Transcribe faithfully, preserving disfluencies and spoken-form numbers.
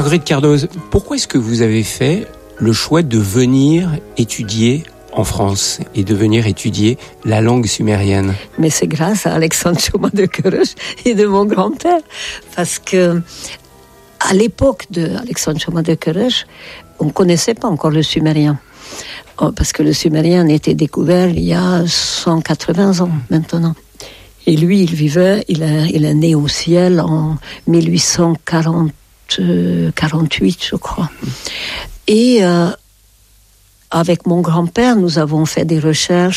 Marguerite Cardoz, pourquoi est-ce que vous avez fait le choix de venir étudier en France et de venir étudier la langue sumérienne? Mais c'est grâce à Alexandre Choma de Queureuse et de mon grand-père. Parce que, à l'époque de Alexandre Choma de Queureuse, on ne connaissait pas encore le sumérien. Parce que le sumérien a été découvert il y a cent quatre-vingts ans maintenant. Et lui, il vivait, il est, il est né au ciel en mille huit cent quarante, quarante-huit, je crois. Et euh, avec mon grand-père, nous avons fait des recherches